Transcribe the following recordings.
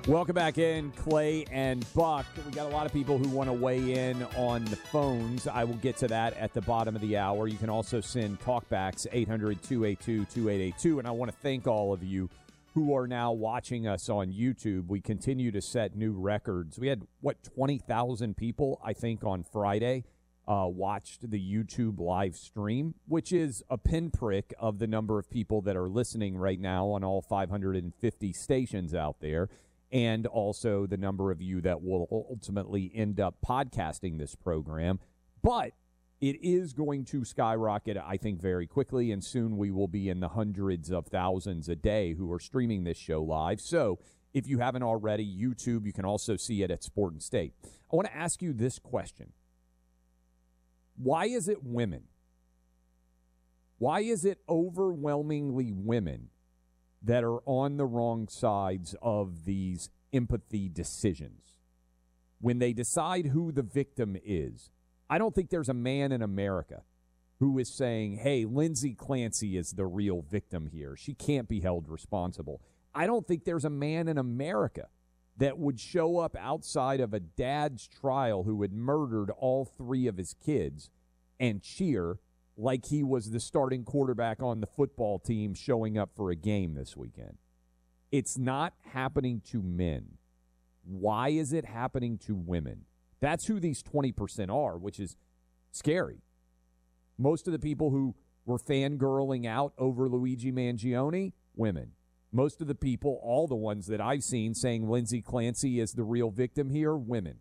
Welcome back in, Clay and Buck. We got a lot of people who want to weigh in on the phones. I will get to that at the bottom of the hour. You can also send talkbacks, 800-282-2882. And I want to thank all of you who are now watching us on YouTube. We continue to set new records. We had, 20,000 people, I think, on Friday watched the YouTube live stream, which is a pinprick of the number of people that are listening right now on all 550 stations out there, and also the number of you that will ultimately end up podcasting this program. But it is going to skyrocket, I think, very quickly, and soon we will be in the hundreds of thousands a day who are streaming this show live. So if you haven't already, YouTube, you can also see it at Sport and State. I want to ask you this question. Why is it women? Why is it overwhelmingly women that are on the wrong sides of these empathy decisions? When they decide who the victim is, I don't think there's a man in America who is saying, hey, Lindsay Clancy is the real victim here. She can't be held responsible. I don't think there's a man in America that would show up outside of a dad's trial who had murdered all three of his kids and cheer like he was the starting quarterback on the football team showing up for a game this weekend. It's not happening to men. Why is it happening to women? That's who these 20% are, which is scary. Most of the people who were fangirling out over Luigi Mangione, women. Most of the people, all the ones that I've seen saying Lindsay Clancy is the real victim here, women.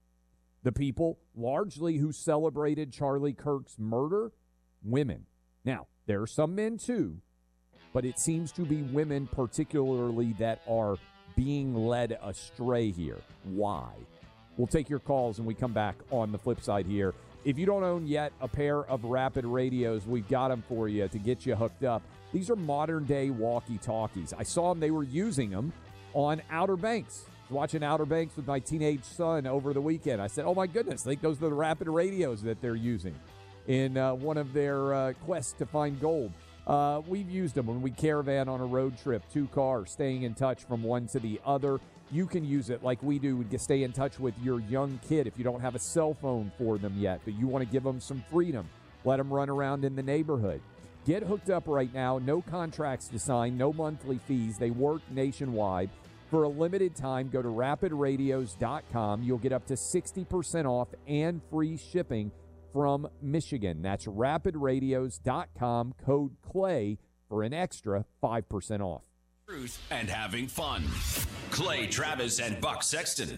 The people largely who celebrated Charlie Kirk's murder, women. Now, there are some men too, but it seems to be women particularly that are being led astray here. Why? We'll take your calls when we come back on the flip side here. If you don't own yet a pair of Rapid Radios, we've got them for you to get you hooked up. These are modern-day walkie-talkies. I saw them. They were using them on Outer Banks. I was watching Outer Banks with my teenage son over the weekend. I said, oh, my goodness, I think those are the Rapid Radios that they're using in one of their quests to find gold. We've used them when we caravan on a road trip, 2 cars, staying in touch from one to the other. You can use it like we do to stay in touch with your young kid if you don't have a cell phone for them yet, but you want to give them some freedom. Let them run around in the neighborhood. Get hooked up right now. No contracts to sign, no monthly fees. They work nationwide. For a limited time, go to rapidradios.com. You'll get up to 60% off and free shipping from Michigan. That's rapidradios.com, code CLAY for an extra 5% off. Truth and having fun. Clay Travis and Buck Sexton.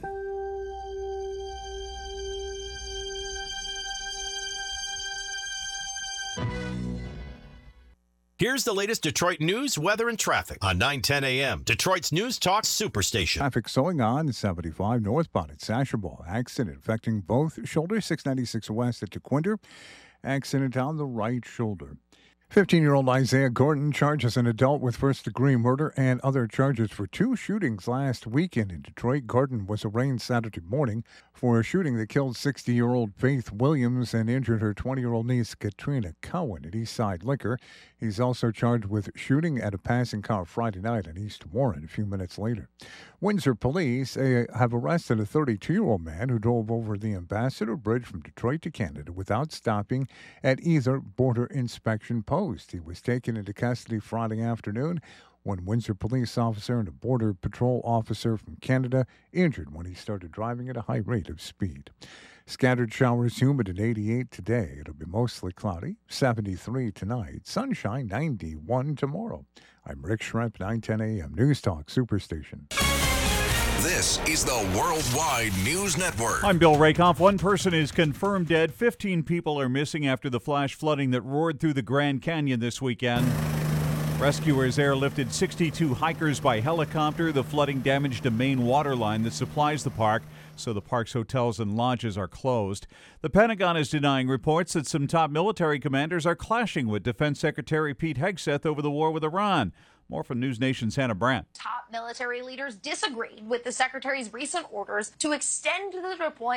Here's the latest Detroit news, weather, and traffic on 9:10 a.m. Detroit's News Talk Superstation. Traffic slowing on 75 northbound at Sashaball. Accident affecting both shoulders. 696 west at DeQuinder. Accident on the right shoulder. 15-year-old Isaiah Gordon charges an adult with first-degree murder and other charges for 2 shootings last weekend in Detroit. Gordon was arraigned Saturday morning for a shooting that killed 60-year-old Faith Williams and injured her 20-year-old niece Katrina Cohen at Eastside Liquor. He's also charged with shooting at a passing car Friday night in East Warren a few minutes later. Windsor police have arrested a 32-year-old man who drove over the Ambassador Bridge from Detroit to Canada without stopping at either border inspection post. He was taken into custody Friday afternoon when Windsor police officer and a border patrol officer from Canada injured when he started driving at a high rate of speed. Scattered showers, humid at 88 today. It'll be mostly cloudy, 73 tonight. Sunshine, 91 tomorrow. I'm Rick Schremp, 9:10 a.m. News Talk Superstation. This is the Worldwide News Network. I'm Bill Rakoff. One person is confirmed dead. 15 people are missing after the flash flooding that roared through the Grand Canyon this weekend. Rescuers airlifted 62 hikers by helicopter. The flooding damaged a main water line that supplies the park, so the park's hotels and lodges are closed. The Pentagon is denying reports that some top military commanders are clashing with Defense Secretary Pete Hegseth over the war with Iran. More from News Nation's Hannah Brandt. Top military leaders disagreed with the secretary's recent orders to extend the deployment